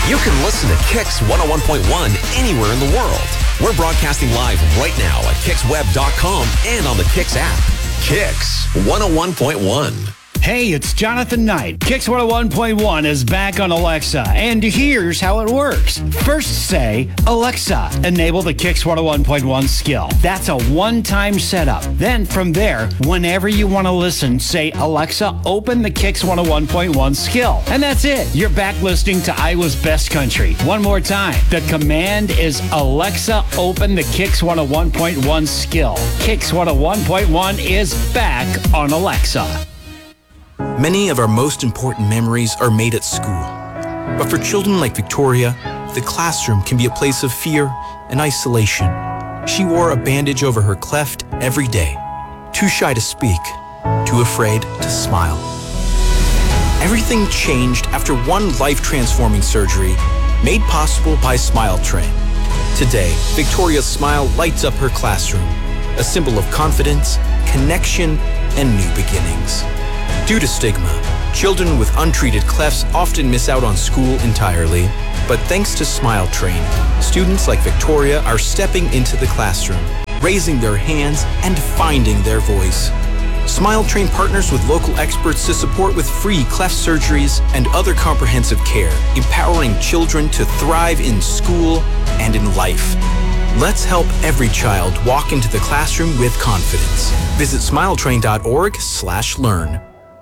You can listen to Kix 101.1 anywhere in the world. We're broadcasting live right now at KixWeb.com and on the Kix app. Kix 101.1. Hey, it's Jonathan Knight. Kix 101.1 is back on Alexa, and here's how it works. First say, Alexa, enable the Kix 101.1 skill. That's a one-time setup. Then from there, whenever you want to listen, say, Alexa, open the Kix 101.1 skill. And that's it. You're back listening to Iowa's Best Country. One more time. The command is Alexa, open the Kix 101.1 skill. Kix 101.1 is back on Alexa. Many of our most important memories are made at school. But for children like Victoria, the classroom can be a place of fear and isolation. She wore a bandage over her cleft every day, too shy to speak, too afraid to smile. Everything changed after one life-transforming surgery made possible by Smile Train. Today, Victoria's smile lights up her classroom, a symbol of confidence, connection, and new beginnings. Due to stigma, children with untreated clefts often miss out on school entirely. But thanks to Smile Train, students like Victoria are stepping into the classroom, raising their hands, and finding their voice. Smile Train partners with local experts to support with free cleft surgeries and other comprehensive care, empowering children to thrive in school and in life. Let's help every child walk into the classroom with confidence. Visit smiletrain.org/learn.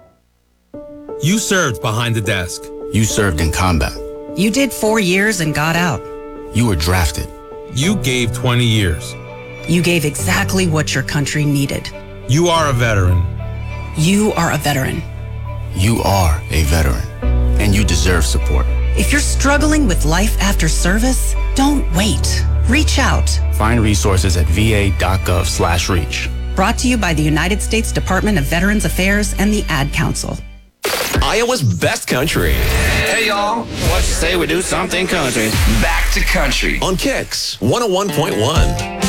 You served behind the desk. You served in combat. You did 4 years and got out. You were drafted. You gave 20 years. You gave exactly what your country needed. You are a veteran. You are a veteran. You are a veteran, and you deserve support. If you're struggling with life after service, don't wait. Reach out. Find resources at va.gov/reach. Brought to you by the United States Department of Veterans Affairs and the Ad Council. Iowa's Best Country. Hey, y'all. What you say we do something country? Back to country. On Kix 101.1.